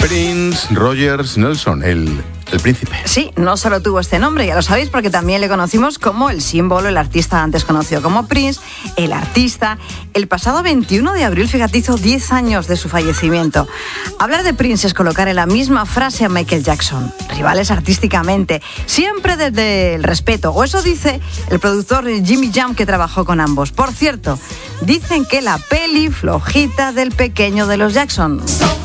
Prince Rogers Nelson, el príncipe. Sí, no solo tuvo este nombre, ya lo sabéis, porque también le conocimos como el símbolo, el artista antes conocido como Prince, el artista. El pasado 21 de abril, fíjate, hizo 10 años de su fallecimiento. Hablar de Prince es colocar en la misma frase a Michael Jackson, rivales artísticamente, siempre desde el respeto, o eso dice el productor Jimmy Jam, que trabajó con ambos. Por cierto, dicen que la peli flojita del pequeño de los Jackson.